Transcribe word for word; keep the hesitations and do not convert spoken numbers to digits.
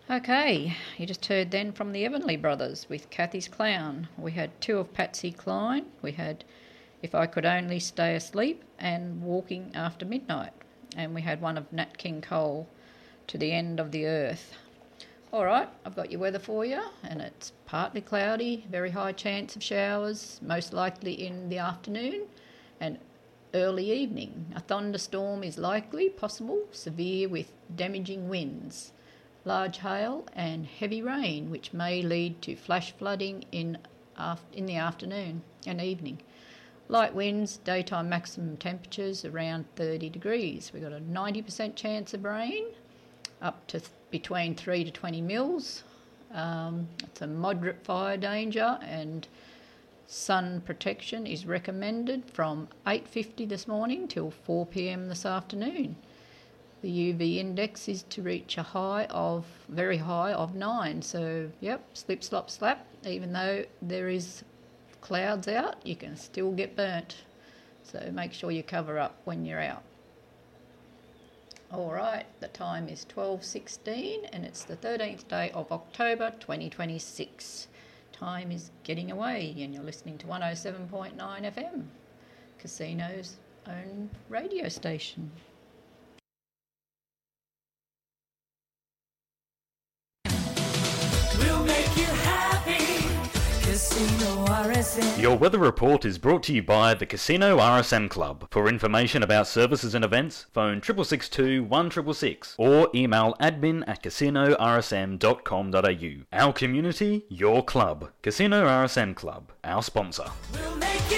Okay, you just heard then from the Evanley Brothers with Kathy's Clown. We had two of Patsy Cline. We had If I Could Only Stay Asleep and Walking After Midnight. And we had one of Nat King Cole, To the End of the Earth. All right, I've got your weather for you, and it's partly cloudy, very high chance of showers, most likely in the afternoon and early evening. A thunderstorm is likely, possible, severe with damaging winds, large hail and heavy rain, which may lead to flash flooding in af- in the afternoon and evening. Light winds, daytime maximum temperatures around thirty degrees. We've got a ninety percent chance of rain, up to th- between three to twenty mils. Um, it's a moderate fire danger, and sun protection is recommended from eight fifty this morning till four p.m. this afternoon. The U V index is to reach a high of, very high of nine. So, yep, slip, slop, slap. Even though there is clouds out, you can still get burnt. So make sure you cover up when you're out. All right, the time is twelve sixteen and it's the thirteenth day of October twenty twenty-six. Time is getting away and you're listening to one oh seven point nine F M, Casino's own radio station. We'll make you happy. Casino R S M. Your weather report is brought to you by the Casino R S M Club. For information about services and events, phone six six six two, one six six six or email admin at casino r s m dot com dot a u. Our community, your club. Casino R S M Club, our sponsor. We'll make you